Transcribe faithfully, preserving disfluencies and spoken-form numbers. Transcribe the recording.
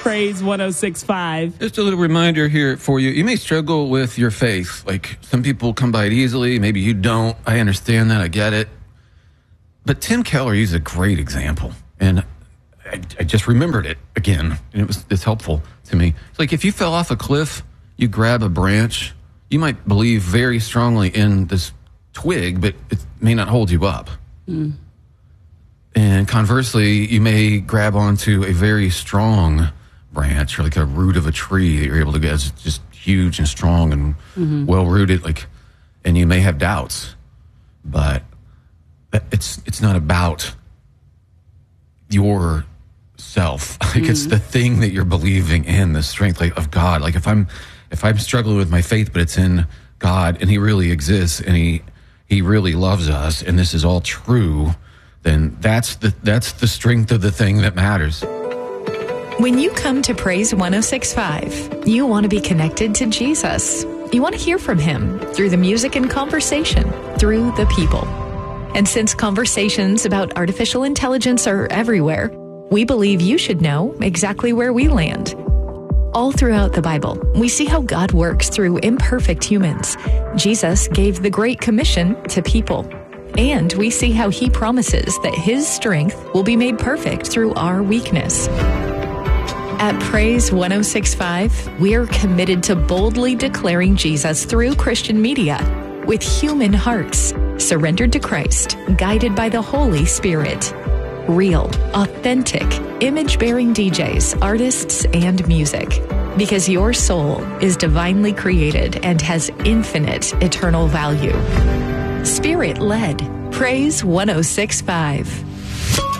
Praise one oh six point five. Just a little reminder here for you. You may struggle with your faith. Like, some people come by it easily. Maybe you don't. I understand that. I get it. But Tim Keller used a great example. And I, I just remembered it again. And it was it's helpful to me. It's like if you fell off a cliff, you grab a branch, you might believe very strongly in this twig, but it may not hold you up. Mm. And conversely, you may grab onto a very strong branch, or like a root of a tree that you're able to get. It's just huge and strong and mm-hmm. well rooted. Like, and you may have doubts, but it's it's not about your self. Like mm-hmm. it's the thing that you're believing in, the strength like, of God. Like if I'm if I'm struggling with my faith, but it's in God and He really exists and He He really loves us, and this is all true, then that's the that's the strength of the thing that matters. When you come to Praise one oh six point five, you want to be connected to Jesus. You want to hear from Him through the music and conversation, through the people. And since conversations about artificial intelligence are everywhere, we believe you should know exactly where we land. All throughout the Bible, we see how God works through imperfect humans. Jesus gave the Great Commission to people. And we see how He promises that His strength will be made perfect through our weakness. At Praise one oh six point five, we're committed to boldly declaring Jesus through Christian media with human hearts, surrendered to Christ, guided by the Holy Spirit. Real, authentic, image-bearing D Js, artists, and music. Because your soul is divinely created and has infinite eternal value. Spirit-led. Praise one oh six point five.